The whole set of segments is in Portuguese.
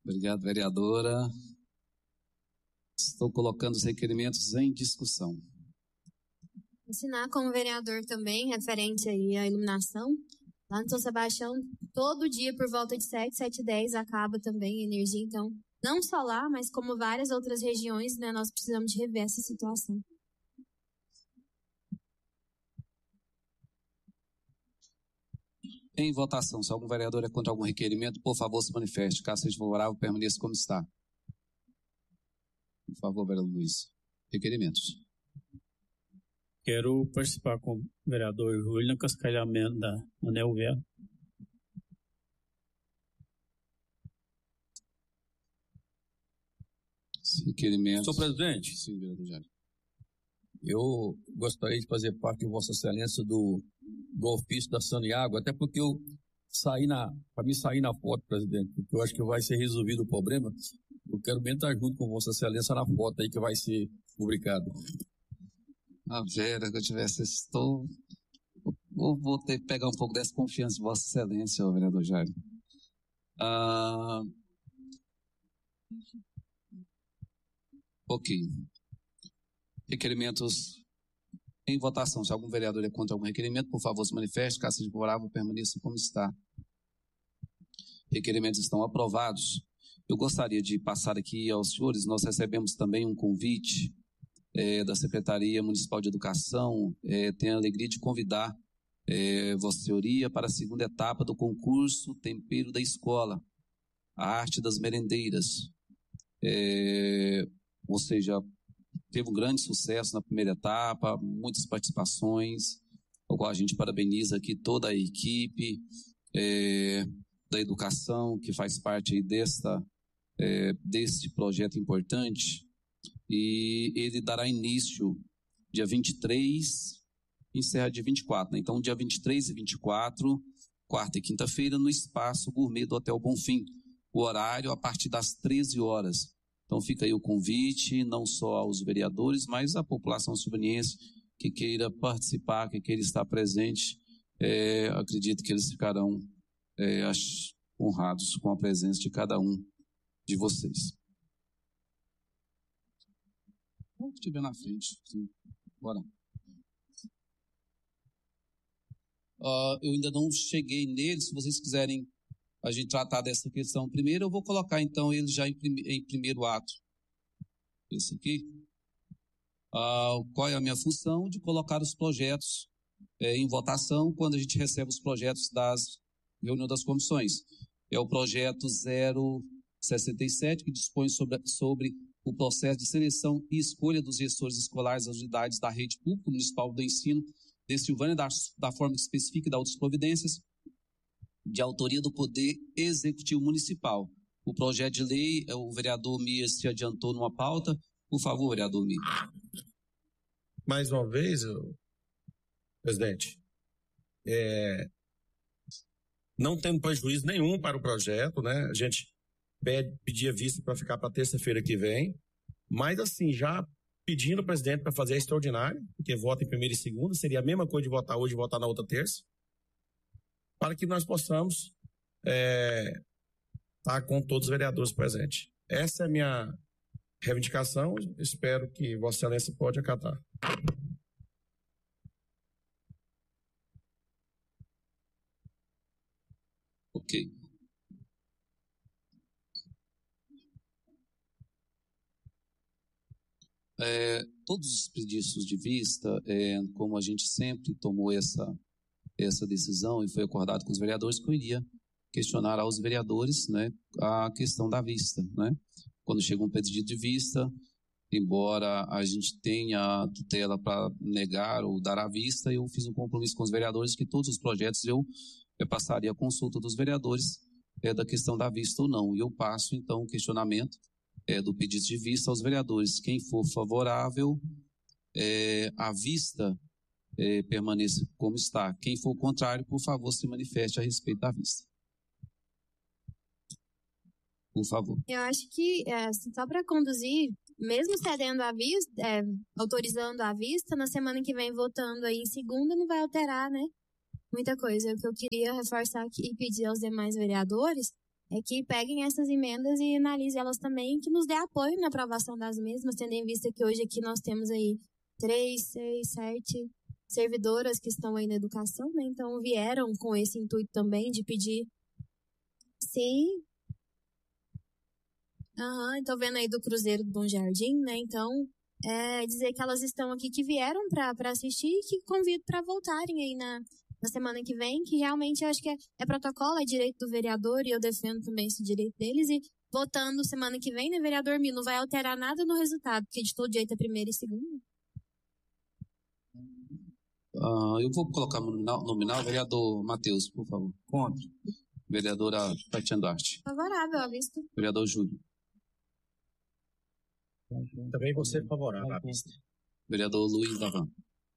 Obrigado, vereadora. Estou colocando os requerimentos em discussão. Assinar como vereador também, referente aí à iluminação. Lá no São Sebastião, todo dia por volta de 7h10 acaba também a energia. Então, não só lá, mas como várias outras regiões, né, nós precisamos de rever essa situação. Em votação, se algum vereador é contra algum requerimento, por favor, se manifeste. Caso seja favorável, permaneça como está. Por favor, vereador Luiz. Requerimentos. Quero participar com o vereador Júlio no cascalhamento da Anel Verde. Requerimentos. Senhor presidente, Sim, vereador Jair. eu gostaria de fazer parte de Vossa Excelência do ofício da Saniago, até porque eu para mim sair na foto, presidente, porque eu acho que vai ser resolvido o problema. Eu quero bem estar junto com Vossa Excelência na foto aí que vai ser publicado. Vera, que eu tivesse, vou ter que pegar um pouco dessa confiança de Vossa Excelência, vereador Jair. Ok. Requerimentos em votação. Se algum vereador é contra algum requerimento, por favor, se manifeste. Caso seja favorável, permaneça como está. Requerimentos estão aprovados. Eu gostaria de passar aqui aos senhores, nós recebemos também um convite da Secretaria Municipal de Educação. Tenho a alegria de convidar Vossa Senhoria para a segunda etapa do concurso Tempero da Escola, a Arte das Merendeiras. Ou seja, teve um grande sucesso na primeira etapa, muitas participações, ao qual a gente parabeniza aqui toda a equipe da educação que faz parte aí deste projeto importante. E ele dará início dia 23, encerra dia 24, né? Então dia 23 e 24, quarta e quinta-feira, no espaço gourmet do Hotel Bonfim, o horário a partir das 13 horas. Então fica aí o convite, não só aos vereadores, mas à população silvaniense que queira participar, que queira estar presente. Acredito que eles ficarão honrados com a presença de cada um de vocês. Vamos estiver na frente. Sim. Bora. Eu ainda não cheguei nele. Se vocês quiserem a gente tratar dessa questão primeiro, eu vou colocar então ele já em primeiro ato. Esse aqui. Qual é a minha função? De colocar os projetos em votação quando a gente recebe os projetos das reuniões das comissões. É o projeto 067, que dispõe sobre o processo de seleção e escolha dos gestores escolares das unidades da rede pública municipal do ensino de Silvânia, da forma que especifica e da outras providências, de autoria do Poder Executivo Municipal. O projeto de lei, o vereador Mir se adiantou numa pauta. Por favor, vereador Mir. Mais uma vez, presidente, não tendo prejuízo nenhum para o projeto, né? A gente pedir a vista para ficar para terça-feira que vem, mas assim, já pedindo ao presidente para fazer a extraordinária, porque vota em primeira e segunda, seria a mesma coisa de votar hoje e votar na outra terça, para que nós possamos estar com todos os vereadores presentes. Essa é a minha reivindicação, espero que Vossa Excelência pode acatar. Ok. Todos os pedidos de vista, como a gente sempre tomou essa decisão e foi acordado com os vereadores, que eu iria questionar aos vereadores, né, a questão da vista, né? Quando chega um pedido de vista, embora a gente tenha a tutela para negar ou dar a vista, eu fiz um compromisso com os vereadores que todos os projetos eu passaria a consulta dos vereadores da questão da vista ou não. E eu passo, então, o questionamento do pedido de vista aos vereadores. Quem for favorável, a vista permaneça como está. Quem for contrário, por favor, se manifeste a respeito da vista. Por favor. Eu acho que, só para conduzir, mesmo cedendo a vista, autorizando a vista, na semana que vem votando aí em segunda, não vai alterar, né? Muita coisa. O que eu queria reforçar aqui e pedir aos demais vereadores é que peguem essas emendas e analisem elas também, que nos dê apoio na aprovação das mesmas, tendo em vista que hoje aqui nós temos aí 3, 6, 7 servidoras que estão aí na educação, né? Então vieram com esse intuito também de pedir. Sim. Tô vendo aí do Cruzeiro do Bom Jardim, né? Então, dizer que elas estão aqui, que vieram para assistir e que convido para voltarem aí na semana que vem, que realmente eu acho que é protocolo, é direito do vereador e eu defendo também esse direito deles. E votando semana que vem, né, vereador Mil, não vai alterar nada no resultado, porque de todo jeito é primeiro e segundo. Eu vou colocar nominal, vereador Matheus, por favor. Contra. Vereadora Tatiana Duarte. Favorável, à vista. Vereador Júlio. Também vou ser favorável à vista. Vereador Luiz Davan.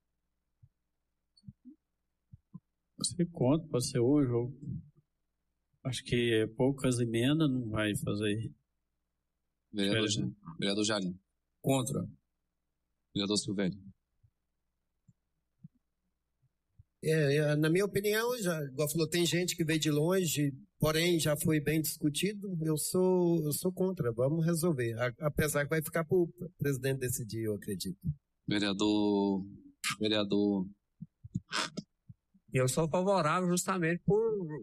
Pode ser contra, pode ser hoje. Acho que poucas emendas não vai fazer. Vereador Jarim. Contra. Vereador Silvério. Na minha opinião, igual falou, tem gente que veio de longe, porém já foi bem discutido. Eu sou contra, vamos resolver. Apesar que vai ficar para o presidente decidir, eu acredito. Vereador. Eu sou favorável justamente por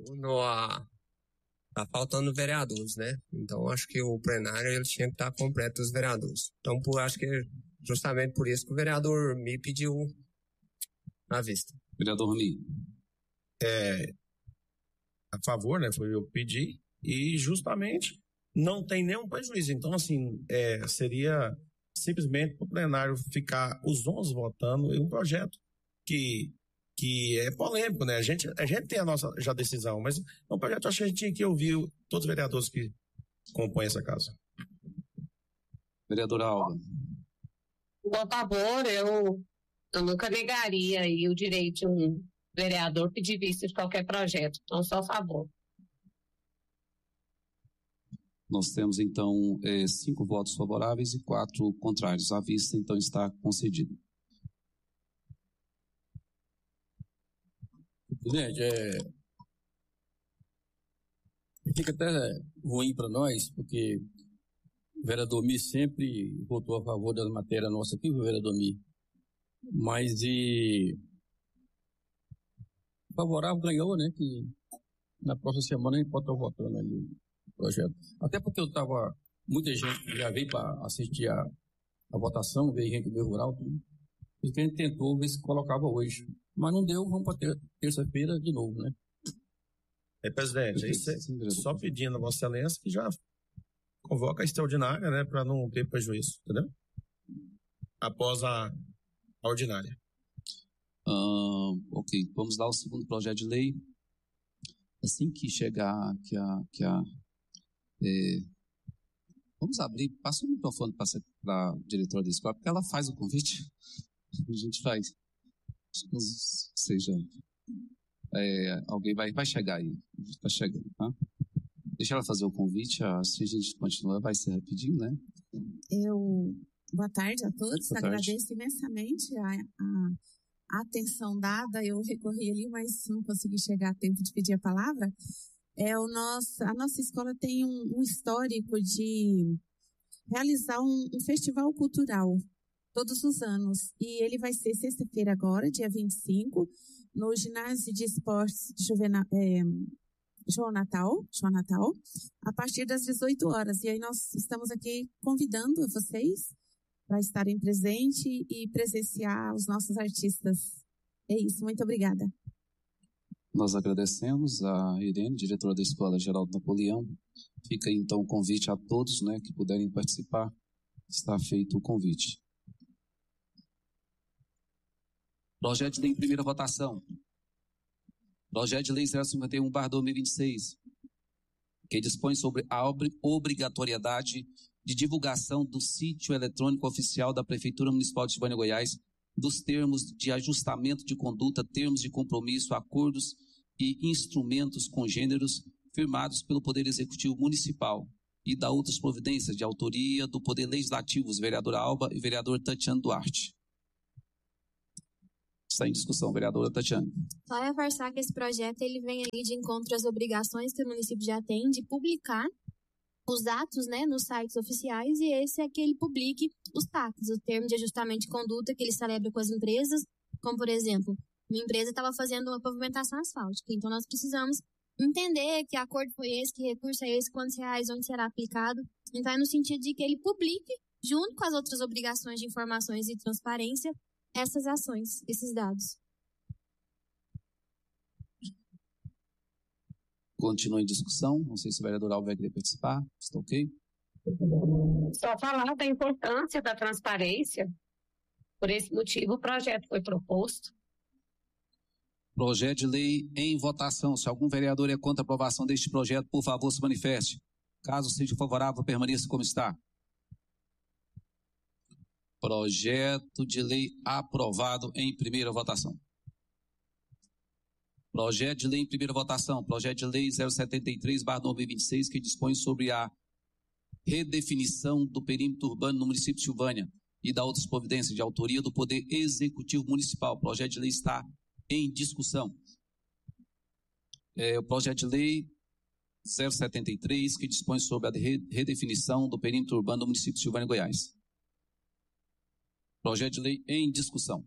tá faltando vereadores, né? Então acho que o plenário ele tinha que estar completo os vereadores. Então acho que justamente por isso que o vereador me pediu à vista. Vereador Mi. A favor, né? Foi eu que pedi e justamente não tem nenhum prejuízo. Então, assim, seria simplesmente para o plenário ficar os 11 votando em um projeto que é polêmico, né? A gente tem a nossa já decisão, mas é um projeto, acho que a gente tinha que ouvir todos os vereadores que compõem essa casa. Vereadora Alba. Por favor, eu nunca negaria aí o direito de um vereador pedir vista de qualquer projeto. Então, só a favor. Nós temos, então, 5 votos favoráveis e 4 contrários. A vista, então, está concedida. Presidente, fica até ruim para nós, porque o vereador Mi sempre votou a favor da matéria nossa aqui, o vereador Mi. Mas favorável ganhou, né? Que na próxima semana a gente pode estar votando aí o projeto. Até porque muita gente já veio para assistir a votação, veio gente do meio rural, tudo. Por isso que a gente tentou ver se colocava hoje. Mas não deu, vamos para terça-feira de novo, né? Presidente, só pedindo a Vossa Excelência que já convoca a extraordinária, né? Para não ter prejuízo, entendeu? Após a ordinária. Ok, vamos lá ao segundo projeto de lei. Assim que chegar vamos abrir, passa o microfone para a diretora da escola, porque ela faz o convite. A gente faz. Seja, alguém vai chegar aí. Está chegando, tá? Deixa ela fazer o convite, assim a gente continua, vai ser rapidinho, né? Boa tarde a todos, agradeço imensamente a atenção dada, eu recorri ali, mas não consegui chegar a tempo de pedir a palavra. A nossa escola tem um histórico de realizar um festival cultural todos os anos, e ele vai ser sexta-feira agora, dia 25, no ginásio de esportes João Natal, a partir das 18 horas. E aí nós estamos aqui convidando vocês para estarem presentes e presenciar os nossos artistas. É isso, muito obrigada. Nós agradecemos a Irene, diretora da Escola Geraldo Napoleão. Fica aí, então, o convite a todos, né, que puderem participar. Está feito o convite. Projeto de lei em primeira votação. Projeto de lei 051/2026, que dispõe sobre a obrigatoriedade de divulgação do sítio eletrônico oficial da Prefeitura Municipal de Silvânia, Goiás, dos termos de ajustamento de conduta, termos de compromisso, acordos e instrumentos congêneros firmados pelo Poder Executivo Municipal e da outras providências de autoria do Poder Legislativo, os vereadora Alba e vereador Tatiana Duarte. Está em discussão, vereadora Tatiane. Só reforçar que esse projeto ele vem aí de encontro às obrigações que o município já tem de publicar os atos, né, nos sites oficiais, e esse é que ele publique os TACs, o termo de ajustamento de conduta que ele celebra com as empresas, como, por exemplo, uma empresa estava fazendo uma pavimentação asfáltica, então nós precisamos entender que acordo foi esse, que recurso é esse, quantos reais, onde será aplicado. Então é no sentido de que ele publique, junto com as outras obrigações de informações e transparência, essas ações, esses dados. Continua em discussão. Não sei se o vereador Alves vai querer participar. Está ok? Só falar da importância da transparência. Por esse motivo, o projeto foi proposto. Projeto de lei em votação. Se algum vereador é contra a aprovação deste projeto, por favor, se manifeste. Caso seja favorável, permaneça como está. Projeto de lei aprovado em primeira votação. Projeto de lei em primeira votação. Projeto de lei 073/2026, que dispõe sobre a redefinição do perímetro urbano no município de Silvânia e da outras providências de autoria do Poder Executivo Municipal. O projeto de lei está em discussão. O projeto de lei 073, que dispõe sobre a redefinição do perímetro urbano do município de Silvânia, Goiás. Projeto de lei em discussão.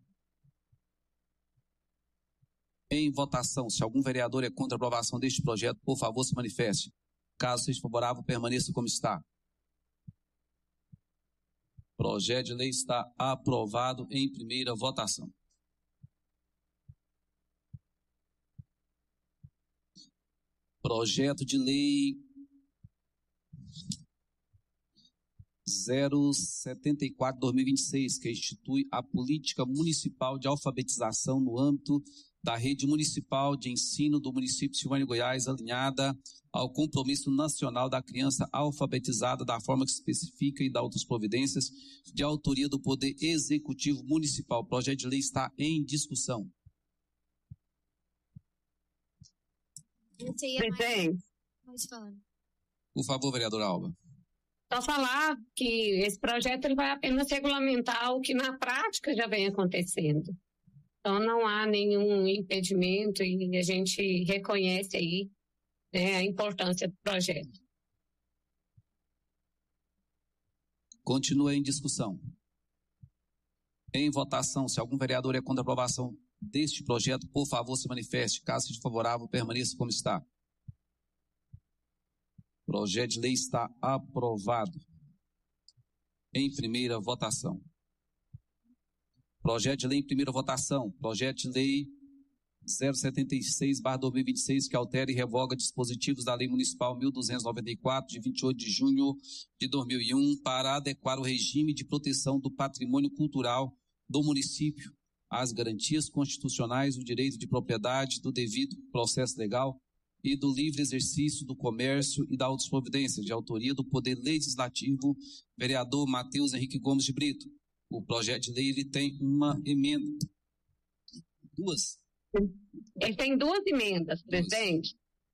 Em votação. Se algum vereador é contra a aprovação deste projeto, por favor, se manifeste. Caso seja favorável, permaneça como está. Projeto de lei está aprovado em primeira votação. Projeto de lei 074/2026, que institui a política municipal de alfabetização no âmbito da rede municipal de ensino do município de Silvânia, Goiás, alinhada ao compromisso nacional da criança alfabetizada da forma que se especifica e da outras providências de autoria do Poder Executivo Municipal. O projeto de lei está em discussão. Presidente. Por favor, vereadora Alba. Só falar que esse projeto ele vai apenas regulamentar o que na prática já vem acontecendo. Então não há nenhum impedimento e a gente reconhece aí, né, a importância do projeto. Continua em discussão. Em votação, se algum vereador é contra a aprovação deste projeto, por favor, se manifeste. Caso seja favorável, permaneça como está. Projeto de lei está aprovado em primeira votação. Projeto de lei em primeira votação. Projeto de lei 076/2026, que altera e revoga dispositivos da Lei Municipal 1294, de 28 de junho de 2001, para adequar o regime de proteção do patrimônio cultural do município às garantias constitucionais do direito de propriedade, do devido processo legal e do livre exercício do comércio e da outras providências, de autoria do Poder Legislativo, vereador Matheus Henrique Gomes de Brito. O projeto de lei ele tem uma emenda. Duas. Ele tem duas emendas, presidente.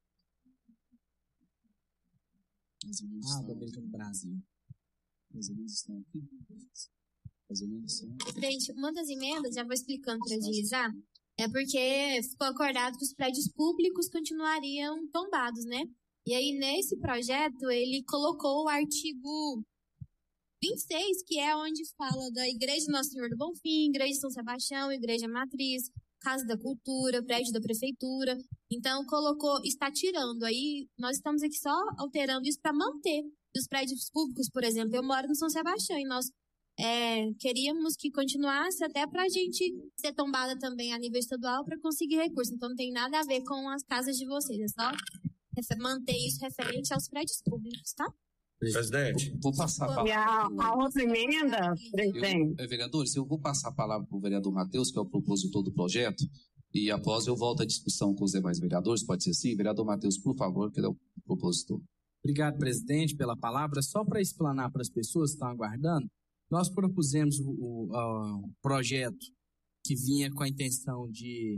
Do mesmo Brasil. As emendas estão aqui. Presidente, uma das emendas, já vou explicando para agilizar, é porque ficou acordado que os prédios públicos continuariam tombados, né? E aí, nesse projeto, ele colocou o artigo 26, que é onde fala da Igreja Nosso Senhor do Bonfim, Igreja São Sebastião, Igreja Matriz, Casa da Cultura, prédio da Prefeitura. Então, está tirando. Aí, nós estamos aqui só alterando isso para manter os prédios públicos, por exemplo. Eu moro no São Sebastião e nós queríamos que continuasse até para a gente ser tombada também a nível estadual para conseguir recursos. Então não tem nada a ver com as casas de vocês, é só manter isso referente aos prédios públicos, tá? Presidente. Vou passar a palavra. E a outra emenda, presidente. Vereadores, eu vou passar a palavra para o vereador Matheus, que é o propositor do projeto, e após eu volto à discussão com os demais vereadores, pode ser assim? Vereador Matheus, por favor, que ele é o propositor. Obrigado, presidente, pela palavra. Só para explanar para as pessoas que estão aguardando, nós propusemos o projeto que vinha com a intenção de,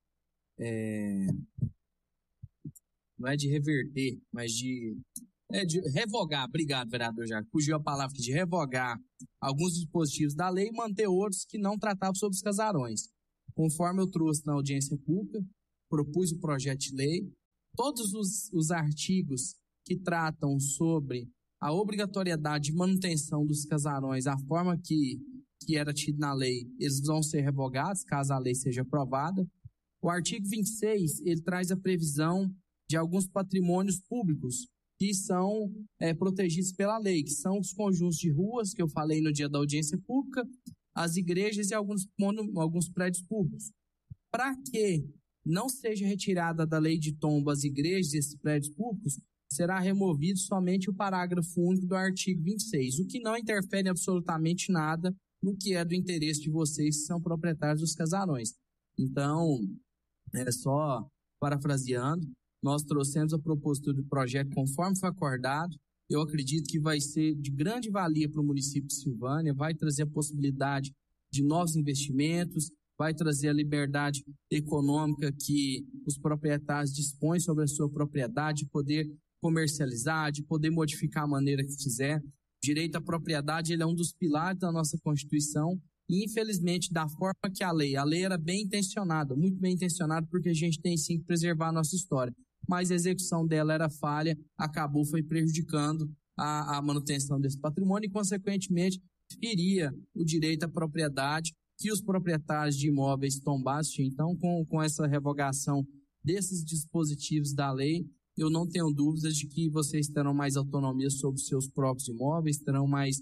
não é de reverter, mas de revogar, obrigado, vereador Jaco, fugiu a palavra aqui, de revogar alguns dispositivos da lei e manter outros que não tratavam sobre os casarões. conforme eu trouxe na audiência pública, propus o projeto de lei, todos os artigos que tratam sobre a obrigatoriedade de manutenção dos casarões, a forma que era tido na lei, eles vão ser revogados caso a lei seja aprovada. O artigo 26, ele traz a previsão de alguns patrimônios públicos que são protegidos pela lei, que são os conjuntos de ruas, que eu falei no dia da audiência pública, as igrejas e alguns prédios públicos. Para que não seja retirada da lei de tombo as igrejas e esses prédios públicos, será removido somente o parágrafo único do artigo 26, o que não interfere absolutamente nada no que é do interesse de vocês que são proprietários dos casarões. Então, só parafraseando, nós trouxemos a proposta do projeto conforme foi acordado. Eu acredito que vai ser de grande valia para o município de Silvânia, vai trazer a possibilidade de novos investimentos, vai trazer a liberdade econômica que os proprietários dispõem sobre a sua propriedade, de poder comercializar, de poder modificar a maneira que quiser. O direito à propriedade ele é um dos pilares da nossa Constituição e, infelizmente, da forma que a lei era bem intencionada, muito bem intencionada, porque a gente tem sim que preservar a nossa história, mas a execução dela era falha, foi prejudicando a manutenção desse patrimônio e, consequentemente, feria o direito à propriedade que os proprietários de imóveis tombados tinham. Então, com essa revogação desses dispositivos da lei, eu não tenho dúvidas de que vocês terão mais autonomia sobre os seus próprios imóveis, terão mais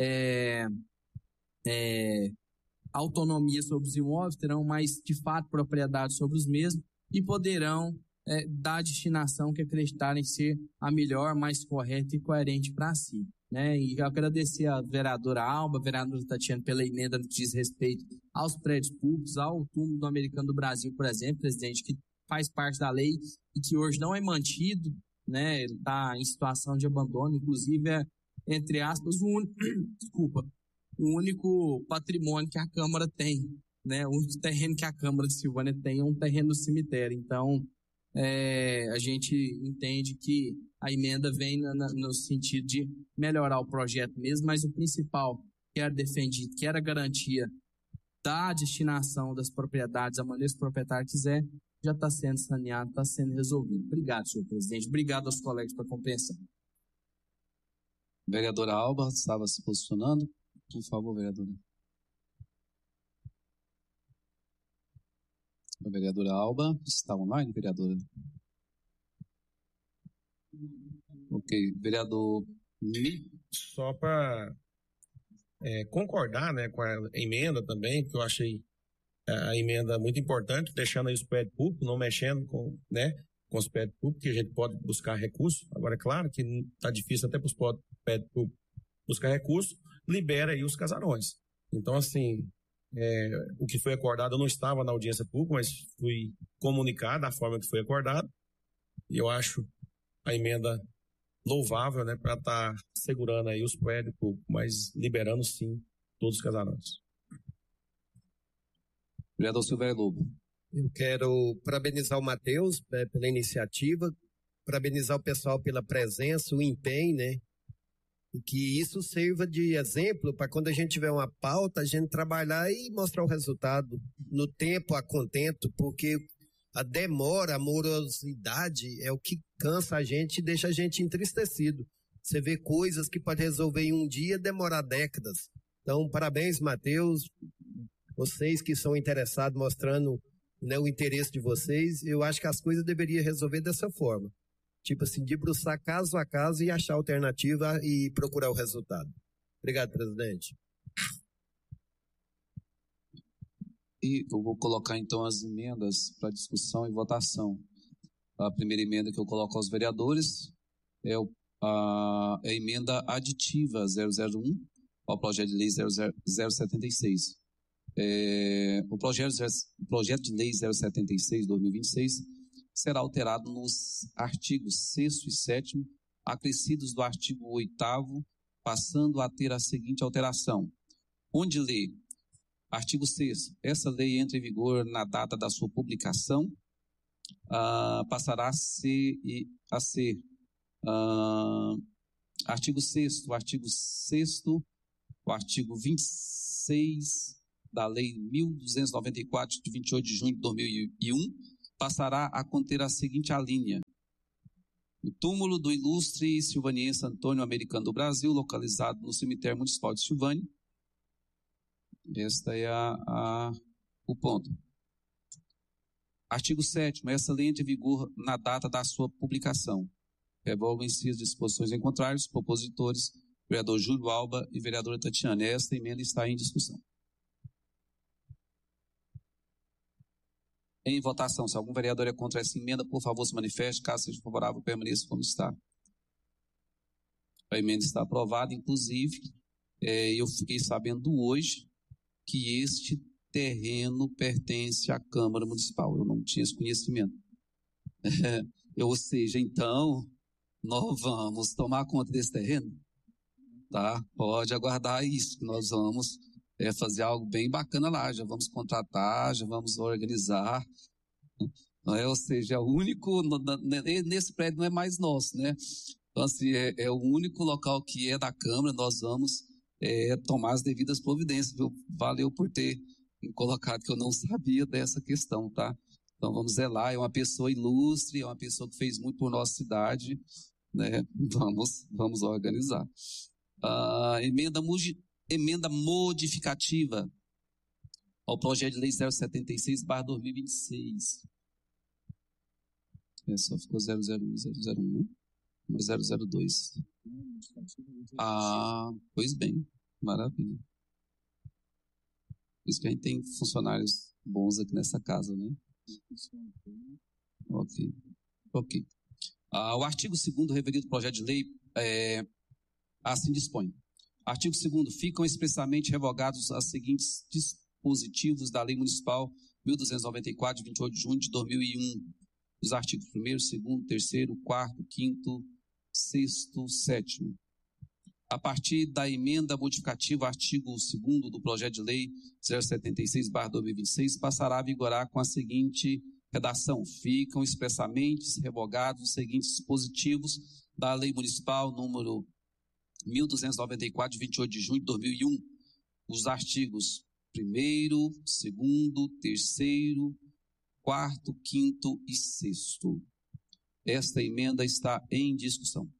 autonomia sobre os imóveis, terão mais, de fato, propriedade sobre os mesmos e poderão dar a destinação que acreditarem ser a melhor, mais correta e coerente para si. E agradecer a vereadora Alba, a vereadora Tatiana, pela emenda no que diz respeito aos prédios públicos, ao túmulo do Americano do Brasil, por exemplo, presidente, que faz parte da lei e que hoje não é mantido, ele está em situação de abandono, inclusive entre aspas, o único patrimônio que a Câmara tem, o único terreno que a Câmara de Silvânia tem é um terreno no cemitério. Então, a gente entende que a emenda vem no sentido de melhorar o projeto mesmo, mas o principal que era defendido, que era a garantia da destinação das propriedades, a maneira que o proprietário quiser, já está sendo saneado, está sendo resolvido. Obrigado, senhor presidente. Obrigado aos colegas pela compreensão. Vereadora Alba estava se posicionando. Por favor, vereadora. A vereadora Alba está online, vereadora? Ok, vereador Li. Só para concordar com a emenda também, porque eu achei a emenda muito importante, deixando aí os prédios públicos, não mexendo com os prédios públicos, que a gente pode buscar recursos. Agora, é claro que está difícil até para os prédios públicos buscar recursos, libera aí os casarões. Então, assim, o que foi acordado, eu não estava na audiência pública, mas fui comunicado da forma que foi acordado, e eu acho a emenda louvável, para estar segurando aí os prédios públicos, mas liberando, sim, todos os casarões. Vereador Silvério Lobo. Eu quero parabenizar o Matheus pela iniciativa, parabenizar o pessoal pela presença, o empenho, e que isso sirva de exemplo para quando a gente tiver uma pauta, a gente trabalhar e mostrar o resultado no tempo a contento, porque a demora, a morosidade é o que cansa a gente e deixa a gente entristecido. Você vê coisas que pode resolver em um dia, demorar décadas. Então, parabéns, Matheus. Vocês que são interessados, mostrando o interesse de vocês, eu acho que as coisas deveriam resolver dessa forma. Tipo assim, debruçar caso a caso e achar alternativa e procurar o resultado. Obrigado, presidente. E eu vou colocar então as emendas para discussão e votação. A primeira emenda que eu coloco aos vereadores é a emenda aditiva 001 ao projeto de lei 076. O projeto de lei 076/2026 será alterado nos artigos 6º e 7º, acrescidos do artigo 8º, passando a ter a seguinte alteração, onde lê, artigo 6º, essa lei entra em vigor na data da sua publicação, passará a ser artigo 6º, o artigo 6º, o artigo 26, da Lei 1294, de 28 de junho de 2001, passará a conter a seguinte alínea: o túmulo do ilustre silvaniense Antônio Americano do Brasil, localizado no cemitério municipal de Silvânia. Este é o ponto. Artigo 7º. Essa lei entra em vigor na data da sua publicação. Revogam-se as disposições em contrário, os propositores, vereador Júlio Alba e vereadora Tatiana. Esta emenda está em discussão. Em votação, se algum vereador é contra essa emenda, por favor, se manifeste. Caso seja favorável, permaneça como está. A emenda está aprovada. Inclusive, eu fiquei sabendo hoje que este terreno pertence à Câmara Municipal. Eu não tinha esse conhecimento. Ou seja, então, nós vamos tomar conta desse terreno? Tá? Pode aguardar isso, que nós vamos fazer algo bem bacana lá. Já vamos contratar, já vamos organizar. Ou seja, o único, nesse prédio não é mais nosso, né? Então, assim, é o único local que é da Câmara. Nós vamos tomar as devidas providências, viu? Valeu por ter colocado, que eu não sabia dessa questão, tá? Então vamos zelar, é uma pessoa ilustre, é uma pessoa que fez muito por nossa cidade, né? Vamos organizar. Emenda modificativa ao projeto de lei 076/2026. Só ficou 001, 001, né? 002. Pois bem, maravilha. Por isso que a gente tem funcionários bons aqui nessa casa, né? Ok. O artigo 2º referido ao projeto de lei assim dispõe. Artigo 2º. Ficam expressamente revogados os seguintes dispositivos da Lei Municipal 1294, de 28 de junho de 2001. Os artigos 1º, 2º, 3º, 4º, 5º, 6º, 7º. A partir da emenda modificativa, artigo 2º do projeto de lei 076/2026, passará a vigorar com a seguinte redação: ficam expressamente revogados os seguintes dispositivos da Lei Municipal número 1294, de 28 de junho de 2001. Os artigos 1º, 2º, 3º, 4º, 5º e 6º. Esta emenda está em discussão.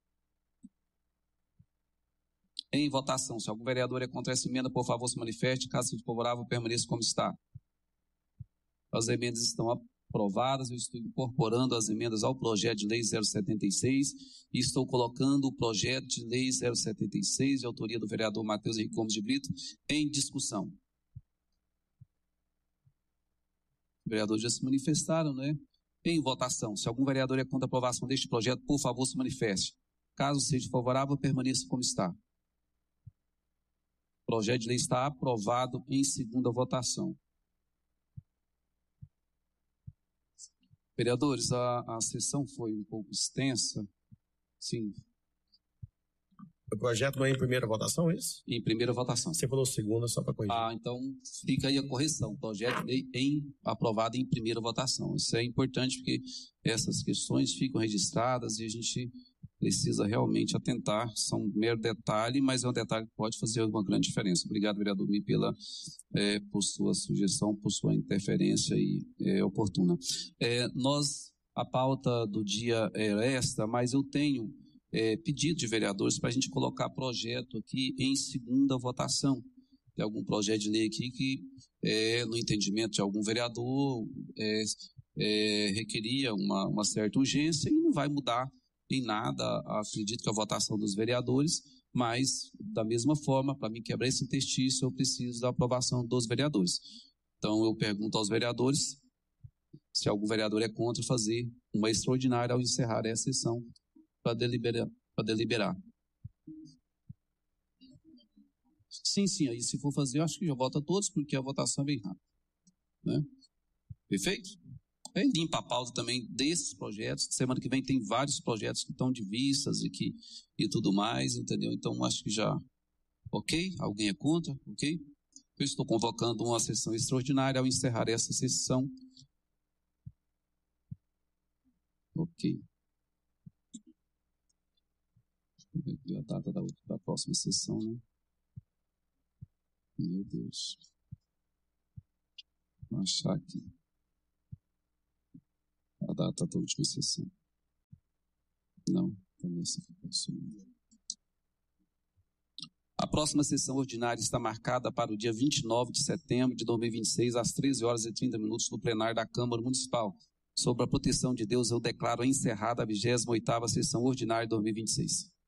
Em votação, se algum vereador é contra essa emenda, por favor, se manifeste. Caso seja favorável, permaneça como está. As emendas estão aprovadas. Eu estou incorporando as emendas ao projeto de lei 076 e estou colocando o projeto de lei 076, de autoria do vereador Matheus Henrique Gomes de Brito, em discussão. Os vereadores já se manifestaram, né? Em votação, se algum vereador é contra a aprovação deste projeto, por favor, se manifeste. Caso seja favorável, permaneça como está. O projeto de lei está aprovado em segunda votação. Vereadores, a sessão foi um pouco extensa. Sim. O projeto não é em primeira votação, é isso? Em primeira votação. Você falou segunda, só para corrigir. Então fica aí a correção. Projeto de lei aprovado em primeira votação. Isso é importante porque essas questões ficam registradas e a gente precisa realmente atentar. São um mero detalhe, mas é um detalhe que pode fazer uma grande diferença. Obrigado, vereador Mi, por sua sugestão, por sua interferência oportuna. A pauta do dia era esta, mas eu tenho pedido de vereadores para a gente colocar projeto aqui em segunda votação. Tem algum projeto de lei aqui que, no entendimento de algum vereador, requeria uma certa urgência e não vai mudar em nada, acredito que a votação dos vereadores, mas, da mesma forma, para mim quebrar esse interstício, eu preciso da aprovação dos vereadores. Então, eu pergunto aos vereadores se algum vereador é contra fazer uma extraordinária ao encerrar essa sessão para deliberar. Sim, aí se for fazer, eu acho que já vota todos, porque a votação é bem rápida. Né? Perfeito? Limpa a pauta também desses projetos. Semana que vem tem vários projetos que estão de vistas e tudo mais, entendeu? Então, acho que já... Ok? Alguém é contra? Ok? Eu estou convocando uma sessão extraordinária ao encerrar essa sessão. Ok. Deixa eu ver a data da próxima sessão, né? Meu Deus. Vou achar aqui a data da última sessão. Não, também essa foi. A próxima sessão ordinária está marcada para o dia 29 de setembro de 2026, às 13h30, no plenário da Câmara Municipal. Sob a proteção de Deus, eu declaro encerrada a 28ª sessão ordinária de 2026.